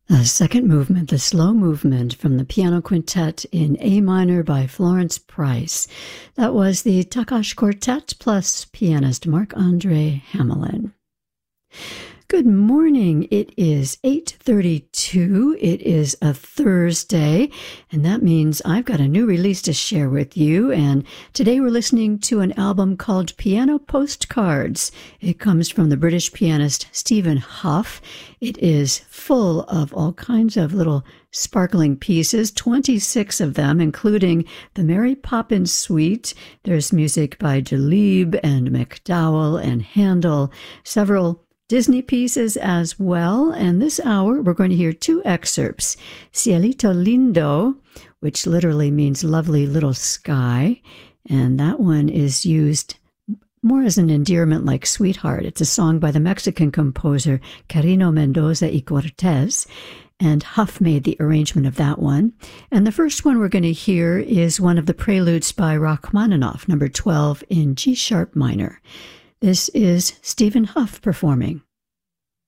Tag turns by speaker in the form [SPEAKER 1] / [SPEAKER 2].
[SPEAKER 1] The second movement, the slow movement from the piano quintet in A minor by Florence Price. That was the Takash Quartet plus pianist Marc-Andre Hamelin. Good morning. It is 8:32. It is a Thursday, and that means I've got a new release to share with you. And today we're listening to an album called Piano Postcards. It comes from the British pianist Stephen Hough. It is full of all kinds of little sparkling pieces, 26 of them, including the Mary Poppins Suite. There's music by Delibes and MacDowell and Handel, several Disney pieces as well, and this hour we're going to hear two excerpts. Cielito Lindo, which literally means lovely little sky, and that one is used more as an endearment like sweetheart. It's a song by the Mexican composer Carino Mendoza y Cortez, and Hough made the arrangement of that one. And the first one we're going to hear is one of the preludes by Rachmaninoff, number 12 in G-sharp minor. This is Stephen Hough performing.